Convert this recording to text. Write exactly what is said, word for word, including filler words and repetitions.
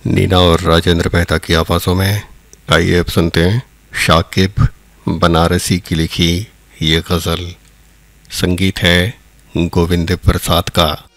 नीना और राजेंद्र मेहता की आवाज़ों में। आइए अब सुनते हैं शाकिब बनारसी की लिखी ये गज़ल। संगीत है गोविंद प्रसाद का।